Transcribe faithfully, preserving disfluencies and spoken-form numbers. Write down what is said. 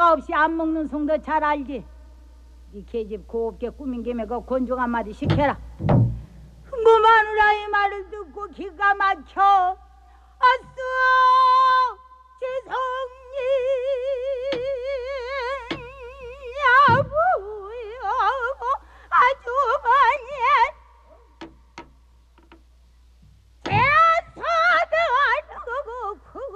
허가 없이 안 먹는 송도 잘 알지? 이 계집 곱게 꾸민 김에 그 곤중 한마디 시켜라. 뭐 마누라의 말을 듣고 기가 막혀. 아싸!